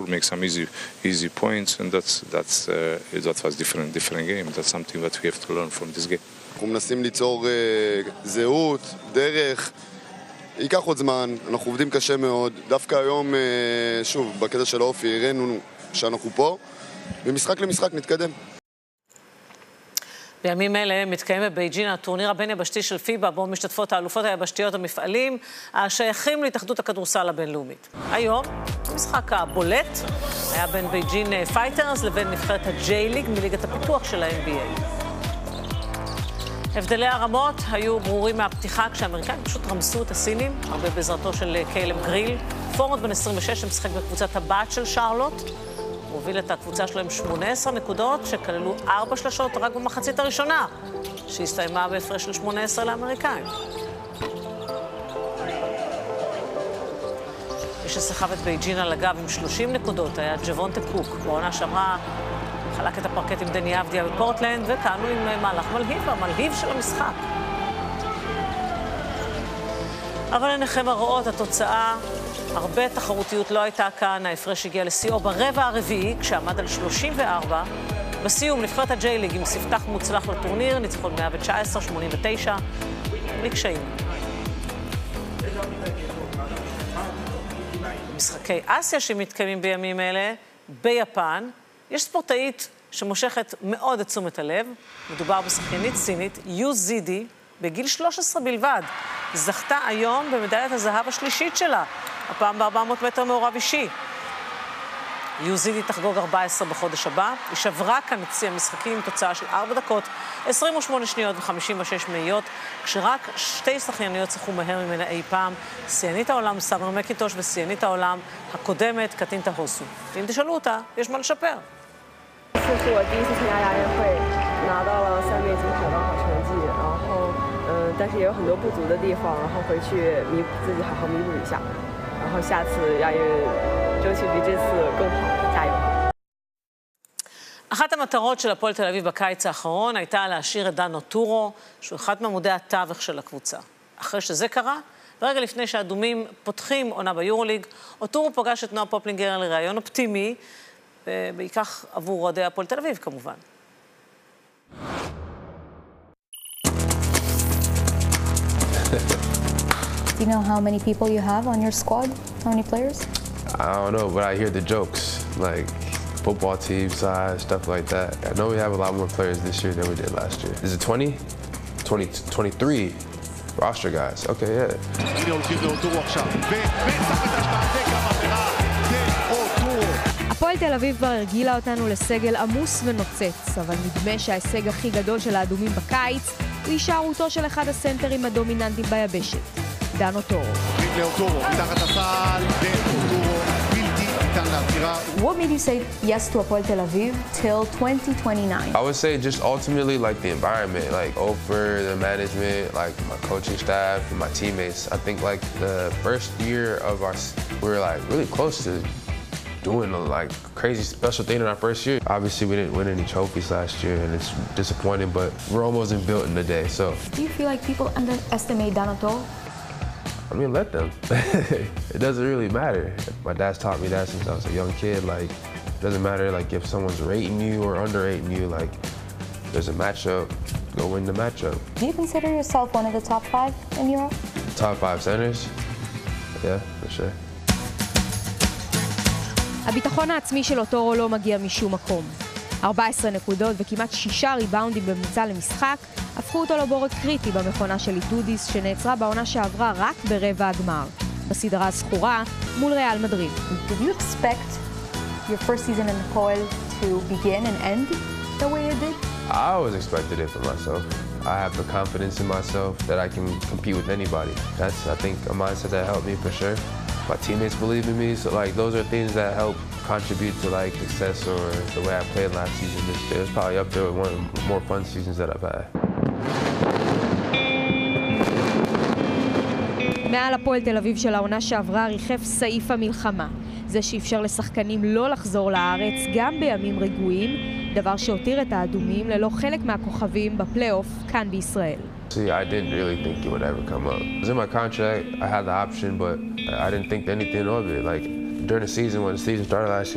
make some easy points, and that was different game. That's something that we have to learn from this game. אנחנו מנסים ליצור זהות, דרך, ייקח עוד זמן, אנחנו עובדים קשה מאוד. דווקא היום, שוב, בקטע של האופי, הראינו שאנחנו פה, ומשחק למשחק נתקדם. בימים אלה מתקיים בבייג'ין הטורניר הבין-יבשתי של פיבה, בו משתתפות האלופות היבשתיות המפעלים השייכים להתאחדות הכדורסל הבינלאומית. היום, המשחק הבולט היה בין בייג'ין פייטרס לבין נבחרת הג'יי-ליג מליגת הפיתוח של ה-NBA. הבדלי הרמות היו ברורים מהפתיחה כשהאמריקאים פשוט רמסו את הסינים, הרבה בעזרתו של קיילב גריל. פורמוט בן 26 שמשחק בקבוצת הבת של שרלוט. הוא הוביל את הקבוצה שלו עם 18 נקודות שכללו 4 שלשות רק במחצית הראשונה, שהסתיימה בהפרש של 18 לאמריקאים. מי שסחב את בייג'ין על הגב עם 30 נקודות היה ג'וונטה קוק. בעונה שעברה חלק את הפרקט עם דני אבדיה בפורטלנד, וכאן הוא עם מהלך מלהיב, המלהיב של המשחק. אבל עיניכם הרואות, התוצאה, הרבה תחרותיות לא הייתה כאן. ההפרש הגיע לשיאו ברבע הרביעי, כשעמד על 34. בסיום, נבחרת הג'יי-ליג עם ספתח מוצלח לטורניר, ניצחון 119-89, בלי קשיים. משחקי אסיה שמתקיימים בימים אלה, ביפן, יש ספורטאית שמושכת מאוד את תשומת הלב. מדובר בשחיינית סינית, יו זידי, בגיל 13 בלבד. זכתה היום במדליית הזהב השלישית שלה, הפעם ב-400 מטר מעורב אישי. יו זידי תחגוג 14 בחודש הבא. היא שברה כאן את שיא המשחקים עם תוצאה של 4 דקות, 28 שניות ו-56 מאיות, כשרק 2 שחייניות שחו מהר ממנה אי פעם, שיאנית העולם סאמר מקינטוש ושיאנית העולם הקודמת קטינטה הוסו. ואם תשאלו אותה, יש מה לשפר. 这是我第一次参加亚运会，拿到了3枚金牌的好成绩，然后但是也有很多不足的地方，然后回去自己好好弥补一下，然后下次亚运争取比这次更好，加油！ אחת המטרות של הפועל תל אביב בקיץ האחרון הייתה להשאיר את דן אוטורו, שהוא אחד מעמודי התווך של הקבוצה. אחרי שזה קרה, ורגע לפני שהאדומים פותחים עונה ביורוליג, אוטורו פגש את נועה פופלינגר לראיון אופטימי, ובעיקר עבור אוהדי הפועל תל אביב כמובן. Do you know how many people you have on your squad? How many players? I don't know, but I hear the jokes, like football team size, stuff like that. I know we have a lot more players this year than we did last year. Is it 20? 23 roster guys. Okay, yeah. הפועל תל אביב כבר הרגילה אותנו לסגל עמוס ונוצץ, אבל נדמה שההישג הכי גדול של האדומים בקיץ הוא הישארותו של אחד הסנטרים הדומיננטיים ביבשת, דן אוטורו. What made you say yes to Hapoel Tel Aviv till 2029? I would say just ultimately like the environment, like Ofer, the management, like my coaching staff, and my teammates. I think like the first year of we were like really close to doing a like crazy special thing in our first year. Obviously we didn't win any trophies last year and it's disappointing, but Rome wasn't built in a day, so. Do you feel like people underestimate Dan Ottoro? I mean, let them. It doesn't really matter. My dad's taught me that since I was a young kid. Like, it doesn't matter like if someone's rating you or underrating you. Like, there's a matchup, go win the matchup. Do you consider yourself one of the top 5 in Europe? Top 5 centers? Yeah, for sure. הביטחון העצמי של אוטורו לא מגיע משום מקום. 14 נקודות וכמעט 6 ריבאונדים בממוצע למשחק הפכו אותו לבורג קריטי במכונה של איטודיס שנעצרה בעונה שעברה רק ברבע הגמר, בסדרה הזכורה מול ריאל מדריד. Did you expect your first season in Hapoel to begin and end the way it did? I always expected it for myself. I have the confidence in myself that I can compete with anybody. That's, I think, a mindset that helped me for sure. My teammates believe in me, so like those are things that help contribute to like success or the way I played last season. It was probably up there with one of the more fun seasons that I've had. מעל הפועל תל אביב של העונה שעברה ריחף סעיף המלחמה. זה שאפשר לשחקנים לא לחזור לארץ גם בימים רגועים, דבר שהותיר את האדומים ללא חלק מהכוכבים בפלייאוף כאן בישראל. See, I didn't really think it would ever come up. It was in my contract, I had the option, but I didn't think anything of it. Like, during the season, when the season started last year,